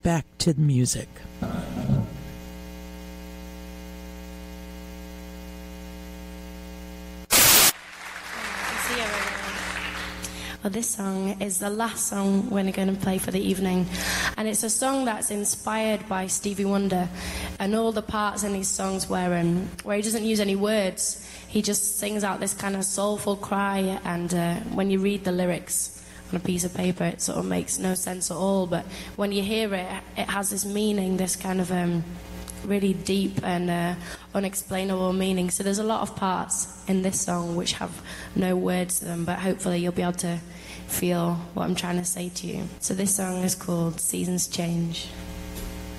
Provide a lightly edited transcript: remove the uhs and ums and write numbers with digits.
back to the music. Well, this song is the last song we're going to play for the evening, and it's a song that's inspired by Stevie Wonder, and all the parts in these songs where he doesn't use any words, he just sings out this kind of soulful cry, and when you read the lyrics on a piece of paper, it sort of makes no sense at all, but when you hear it, it has this meaning, this kind of really deep and unexplainable meaning. So there's a lot of parts in this song which have no words to them, but hopefully you'll be able to feel what I'm trying to say to you. So this song is called Seasons Change.